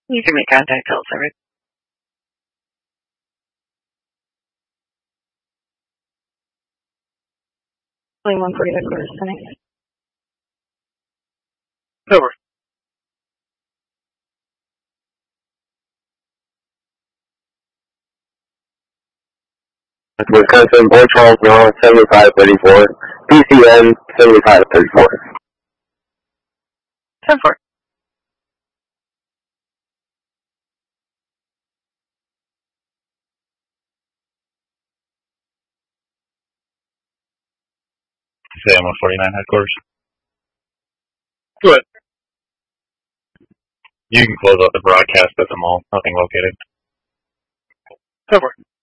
You can make contact call service. 140 headquarters tonight. Over. Wisconsin, Port Charles North, 7534. PCN, 7534. 10-4. Sam 149 headquarters. Go ahead. You can close out the broadcast at the mall. Nothing located. 10-4.